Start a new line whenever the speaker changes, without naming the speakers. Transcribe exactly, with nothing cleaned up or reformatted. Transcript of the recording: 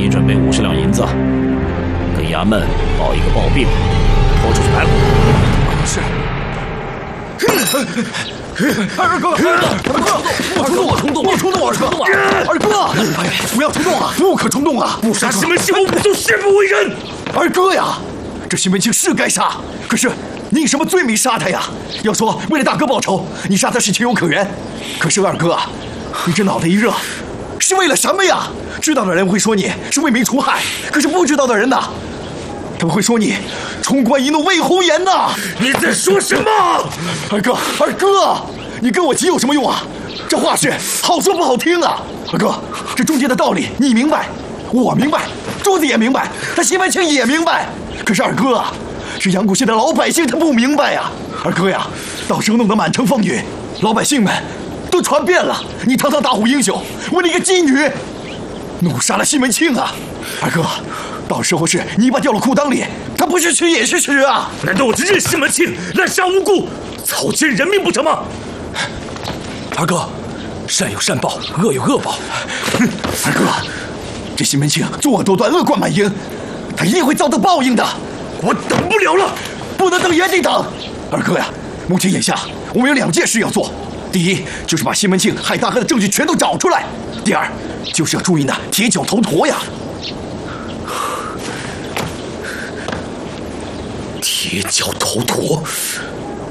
你准备五十两银子，给衙门报一个暴病，拖出去排骨。
是。二哥，二哥，莫冲动，莫冲动，莫冲动，二哥，二哥，不要冲动啊，不可冲动啊！
不杀西门庆，我武松誓不为人。
二哥呀，这西门庆是该杀，可是你以什么罪名杀他呀？要说为了大哥报仇，你杀他是情有可原。可是二哥啊，你这脑袋一热，是为了什么呀？知道的人会说你是为民除害，可是不知道的人呢，他们会说你冲冠一怒为红颜呐！
你在说什么？
二哥，二哥，你跟我急有什么用啊？这话是好说不好听啊！二哥，这中间的道理你明白，我明白，桌子也明白，他西门庆也明白。可是二哥啊，这阳谷县的老百姓他不明白呀！二哥呀，到时候弄得满城风雨，老百姓们都传遍了，你堂堂大虎英雄，为了一个妓女，怒杀了西门庆啊！二哥，到时候是泥巴掉了裤裆里，他不是吃也是吃啊！
难道我就任西门庆滥杀无辜，草菅人命不成吗？
二哥，善有善报，恶有恶报。哼，二哥，这西门庆作恶多端，恶贯满盈，他一定会遭到报应的。
我等不了了，
不能等，原地等。二哥呀，目前眼下我们有两件事要做，第一就是把西门庆害大哥的证据全都找出来，第二就是要注意那铁脚头陀呀。
铁脚头陀，